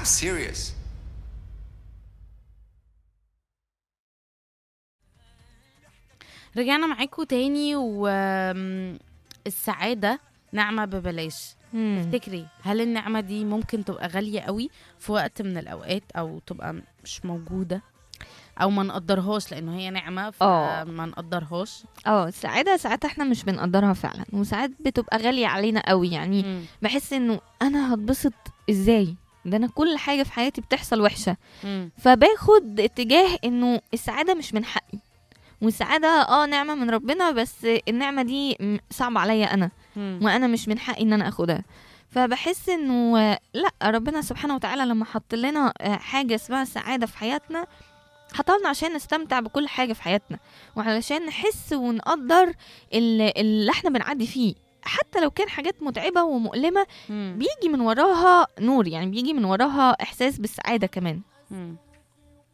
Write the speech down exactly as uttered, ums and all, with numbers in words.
serious. رجعنا معاكم تاني. والسعادة نعمة ببلاش. مم. تفتكري هل النعمة دي ممكن تبقى غالية قوي في وقت من الأوقات، أو تبقى مش موجودة، أو ما نقدرهاش لأنه هي نعمة آه. فما نقدرهاش؟ اه السعادة ساعات احنا مش بنقدرها فعلا، وساعات بتبقى غالية علينا قوي. يعني مم. بحس انه انا هتبسط ازاي، ده انا كل حاجة في حياتي بتحصل وحشة، مم. فباخد اتجاه انه السعادة مش من حقي، والسعادة اه نعمة من ربنا، بس النعمة دي م- صعبة عليا انا، مم. وانا مش من حقي ان انا اخدها. فبحس انه آه، لا، ربنا سبحانه وتعالى لما حط لنا آه، حاجة اسمها السعادة في حياتنا، حطلنا عشان نستمتع بكل حاجة في حياتنا، وعلشان نحس ونقدر ال- اللي احنا بنعدي فيه، حتى لو كان حاجات متعبة ومؤلمة، مم. بيجي من وراها نور، يعني بيجي من وراها احساس بالسعادة كمان. مم.